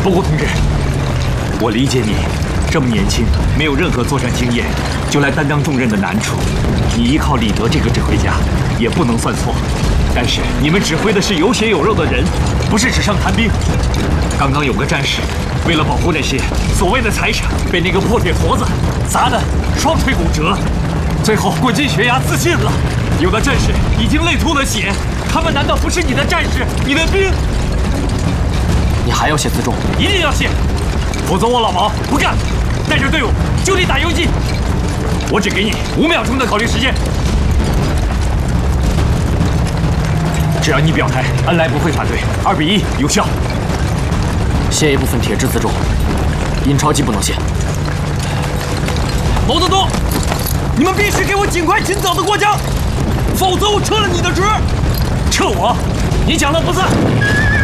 不过，同志，我理解你这么年轻，没有任何作战经验，就来担当重任的难处。你依靠李德这个指挥家，也不能算错。但是你们指挥的是有血有肉的人，不是纸上谈兵。刚刚有个战士，为了保护那些所谓的财产，被那个破铁坨子砸得双腿骨折，最后滚进悬崖自尽了。有的战士已经累吐了血，他们难道不是你的战士，你的兵？ 你还要写自重？ 一定要写，否则我老毛不干，带着队伍就地打游击。我只给你5秒钟的考虑时间。只要你表态，恩来不会反对，2比1有效。 写一部分铁质自重，印钞机不能写。 毛泽东，你们必须给我尽快尽早的过江，否则我撤了你的职。撤我？你讲了不算。